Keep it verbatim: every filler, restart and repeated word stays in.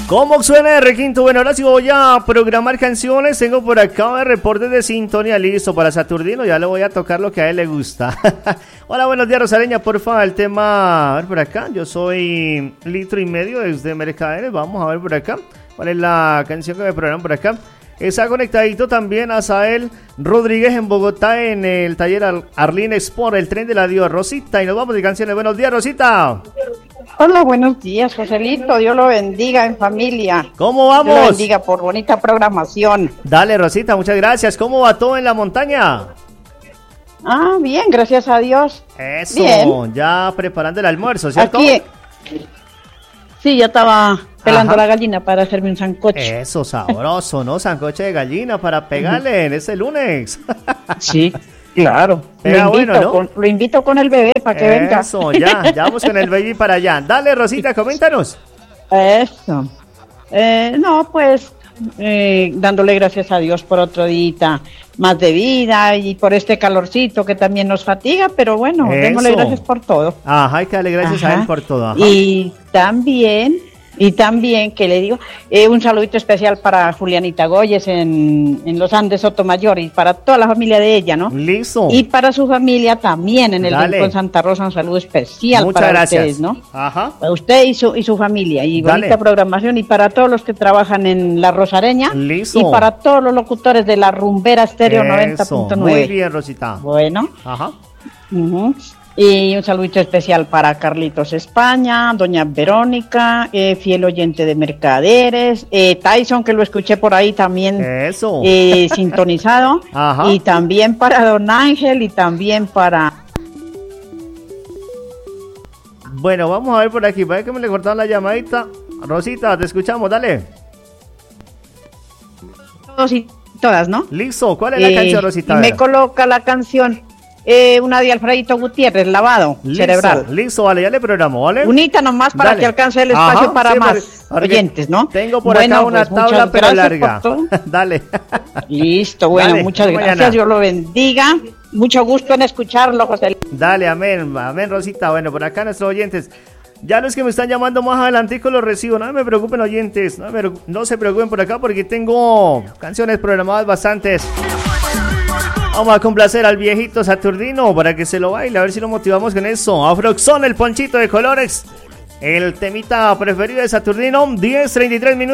¿Cómo suena de requinto? Bueno, ahora sí voy a programar canciones. Tengo por acá el reporte de sintonía listo para Saturnino. Ya le voy a tocar lo que a él le gusta. Hola, buenos días, Rosareña. Porfa, el tema. A ver por acá. Yo soy litro y medio desde Mercaderes. Vamos a ver por acá. ¿Cuál es la canción que me programan por acá? Está conectadito también a Sael Rodríguez en Bogotá en el taller Ar- Arlene Sport, el tren de la Dios, Rosita. Y nos vamos de canciones. Buenos días, Rosita. Hola, buenos días, Joselito. Dios lo bendiga en familia. ¿Cómo vamos? Dios lo bendiga por bonita programación. Dale, Rosita, muchas gracias. ¿Cómo va todo en la montaña? Ah, bien, gracias a Dios. Eso, bien. Ya preparando el almuerzo, ¿cierto? Aquí, sí, ya estaba pelando Ajá. la gallina para hacerme un sancoche. Eso, sabroso, ¿no? Sancoche de gallina para pegarle en ese lunes. Sí, claro. Pega Lo invito, bueno, ¿no? con, lo invito con el bebé para que venga. Eso, ya, ya vamos con el baby para allá. Dale, Rosita, coméntanos. Eso. Eh, no, pues eh, dándole gracias a Dios por otro día más de vida y por este calorcito que también nos fatiga, pero bueno, Eso. démosle gracias por todo. Ajá, hay que darle gracias Ajá. a él por todo. Ajá. Y también, y también, que le digo, eh, un saludito especial para Julianita Goyes en, en los Andes Sotomayor y para toda la familia de ella, ¿no? Listo. Y para su familia también en el Dale. Rincón Santa Rosa, un saludo especial Muchas para gracias. ustedes, ¿no? Ajá. Para usted y su, y su familia. Y Dale. bonita programación. Y para todos los que trabajan en La Rosareña. Listo. Y para todos los locutores de la Rumbera Estéreo noventa Eso, punto muy nueve. bien, Rosita. Bueno. Ajá. Ujú. Y un saludito especial para Carlitos España, doña Verónica, eh, fiel oyente de Mercaderes, eh, Tyson, que lo escuché por ahí también Eso. eh, sintonizado, Ajá. y también para don Ángel y también para... Bueno, vamos a ver por aquí. Parece que me le cortaron la llamadita. Rosita, te escuchamos, dale. todos y todas, ¿no? Listo, ¿cuál es la Eh, canción, Rosita? y A me ver. coloca la canción, eh, una de Alfredito Gutiérrez, Lavado Listo, Cerebral. listo, vale, ya le programo, ¿vale? Unita nomás para Dale. que alcance el espacio Ajá, para sí, más porque- porque oyentes, ¿no? Tengo por Bueno, acá una pues, muchas tabla, pero gracias larga. por todo. Dale. Listo, bueno, Dale, muchas hasta gracias, mañana. Dios lo bendiga. Mucho gusto en escucharlo, José. Dale, amén, amén, Rosita. Bueno, por acá nuestros oyentes. Ya los que me están llamando más adelantico los recibo. No me preocupen, oyentes. No, me- no se preocupen por acá porque tengo canciones programadas bastantes. Vamos a complacer al viejito Saturnino para que se lo baile. A ver si lo motivamos con eso. Afroxón, el ponchito de colores. El temita preferido de Saturnino. diez treinta y tres minutos.